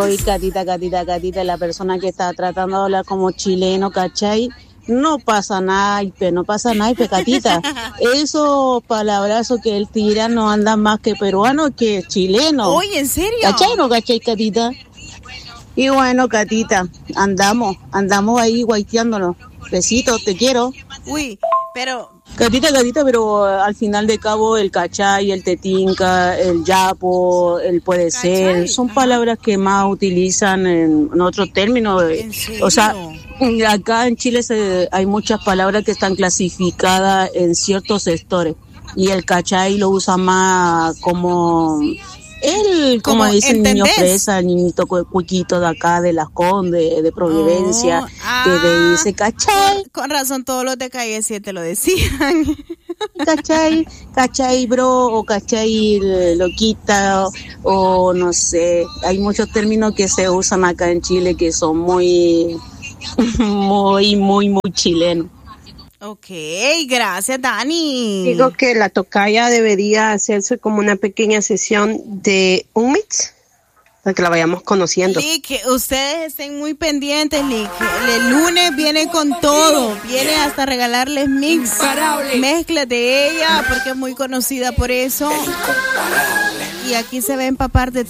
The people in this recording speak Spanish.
Oye, Catita, la persona que está tratando de hablar como chileno, ¿cachai? No pasa nada, Catita. Esos palabrazos que él tira no andan más que peruano que chileno. Oye, ¿en serio? ¿Cachai o no cachai, Catita? Y bueno, Catita, andamos ahí guaiteándonos. Besitos, te quiero. Uy, pero... Catita, pero al final de cabo el cachai, el tetinca, el yapo, el puede ser, son palabras que más utilizan en otros términos. ¿En serio? O sea, acá en Chile hay muchas palabras que están clasificadas en ciertos sectores y el cachai lo usa más como... como dice el niño fresa, el niñito cuiquito de acá, de Las Condes, de Providencia, que dice cachai. Con razón, todos los de Calle 7 lo decían. Cachai, bro, o cachai, loquita, o no sé. Hay muchos términos que se usan acá en Chile que son muy chilenos. Ok, gracias, Dani. Digo que la tocaya debería hacerse como una pequeña sesión de un mix para que la vayamos conociendo. Lick, ustedes estén muy pendientes, Lick. El lunes viene con todo. Viene hasta regalarles mezclas de ella porque es muy conocida por eso. Y aquí se va a empapar de